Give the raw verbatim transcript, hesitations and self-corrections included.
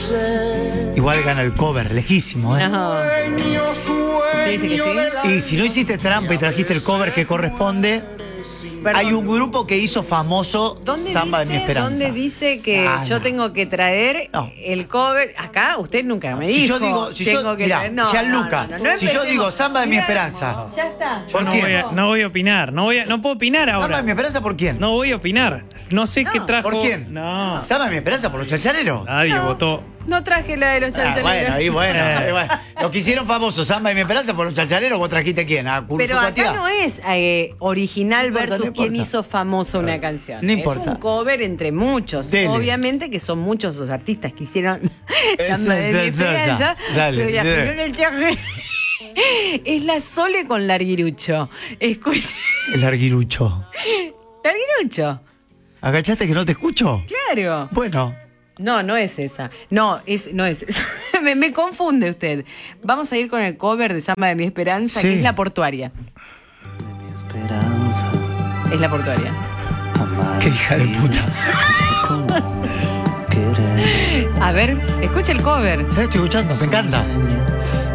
Igual gana el cover, lejísimo, ¿eh? No. ¿Usted dice que sí? Y si no hiciste trampa y trajiste el cover que corresponde, Perdón. hay un grupo que hizo famoso ¿Dónde Samba dice, de mi Esperanza. ¿Dónde dice que Ah, yo no. tengo que traer No. el cover? Acá usted nunca me Si dijo. yo digo, si tengo yo, que mirá, traer. No, Gianluca, no, no, no si yo empecemos. digo Samba de mi Mirá, Esperanza, Ya está. ¿por no, quién? voy a, no voy a opinar, no, voy a, no puedo opinar ¿Samba ahora. de mi Esperanza por quién? No voy a opinar. No sé No. qué trajo. ¿Por quién? No. ¿Samba de mi Esperanza por los chachareros? Nadie No. votó. No traje la de los Ah, chanchaleros. bueno, ahí bueno, Eh. ahí bueno. Los que hicieron famosos Samba de mi Esperanza por los chachareros, ¿vos trajiste quién? ¿A Curso Pero acá Cuatiá? no es eh, original No importa, versus no quién importa. hizo famoso una canción. No importa. Es un cover entre muchos. Dele. Obviamente que son muchos los artistas que hicieron Esa, Samba de mi esa, Esperanza, esa. Dale, pero la dale. primera el chaje- es la Sole con Larguirucho. Escucha. El arguirucho. Larguirucho. ¿Agachaste que no te escucho? Claro. Bueno. No, no es esa. No, es, no es esa. me, me confunde usted. Vamos a ir con el cover de Samba de mi Esperanza, Sí. que es La Portuaria. De mi esperanza, Es La Portuaria. amar Qué hija de puta. como querer. A ver, escucha el cover. ¿Sabes? Estoy escuchando, me encanta. Sueño